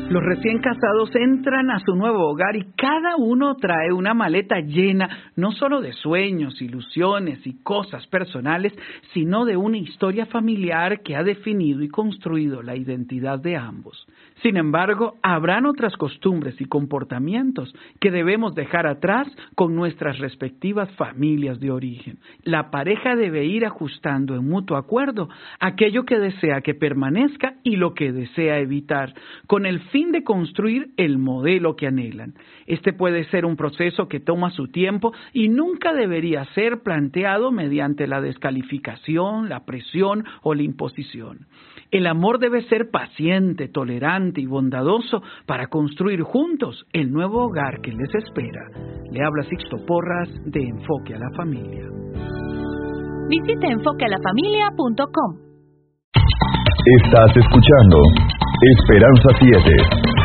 Los recién casados entran a su nuevo hogar y cada uno trae una maleta llena no solo de sueños, ilusiones y cosas personales, sino de una historia familiar que ha definido y construido la identidad de ambos. Sin embargo, habrán otras costumbres y comportamientos que debemos dejar atrás con nuestras respectivas familias de origen. La pareja debe ir ajustando en mutuo acuerdo aquello que desea que permanezca y lo que desea evitar, con el fin de construir el modelo que anhelan. Este puede ser un proceso que toma su tiempo y nunca debería ser planteado mediante la descalificación, la presión o la imposición. El amor debe ser paciente, tolerante y bondadoso para construir juntos el nuevo hogar que les espera. Le habla Sixto Porras de Enfoque a la Familia. Visite enfoquealafamilia.com. Estás escuchando Esperanza 7.